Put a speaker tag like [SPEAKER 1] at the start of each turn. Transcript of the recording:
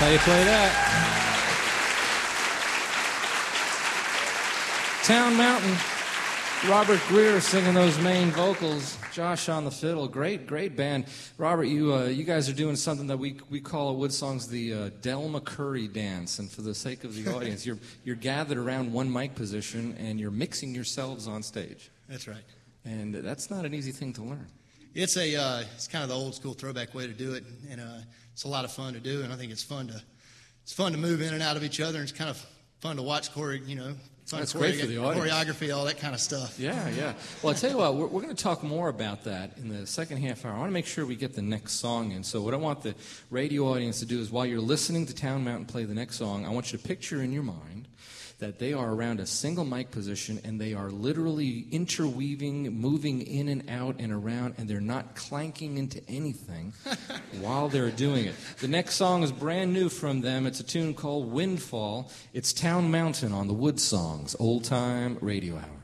[SPEAKER 1] how you play that. Town Mountain. Robert Greer singing those main vocals. Josh on the fiddle. Great, great band. Robert, you guys are doing something that we call at Woodsongs the Del McCurry dance. And for the sake of the audience, you're gathered around one mic position and you're mixing yourselves on stage.
[SPEAKER 2] That's right.
[SPEAKER 1] And that's not an easy thing to learn.
[SPEAKER 2] It's kind of the old school throwback way to do it, and it's a lot of fun to do. And I think it's fun to move in and out of each other. And it's kind of fun to watch
[SPEAKER 1] That's great for the audience.
[SPEAKER 2] Choreography, all that kind of stuff.
[SPEAKER 1] Yeah, yeah. Well, I'll tell you what, we're going to talk more about that in the second half hour. I want to make sure we get the next song in. So what I want the radio audience to do is while you're listening to Town Mountain play the next song, I want you to picture in your mind that they are around a single mic position and they are literally interweaving, moving in and out and around, and they're not clanking into anything while they're doing it. The next song is brand new from them. It's a tune called Windfall. It's Town Mountain on the Woodsongs Old Time Radio Hour.